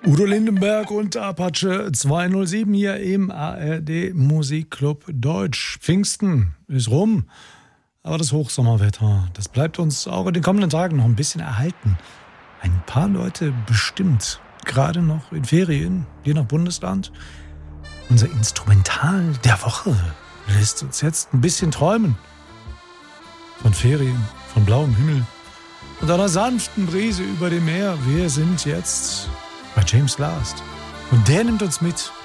Udo Lindenberg und Apache 207 hier im ARD Musikclub Deutsch. Pfingsten ist rum, aber das Hochsommerwetter, das bleibt uns auch in den kommenden Tagen noch ein bisschen erhalten. Ein paar Leute bestimmt, gerade noch in Ferien, je nach Bundesland. Unser Instrumental der Woche lässt uns jetzt ein bisschen träumen. Von Ferien, von blauem Himmel und einer sanften Brise über dem Meer. Wir sind jetzt bei James Last. Und der nimmt uns mit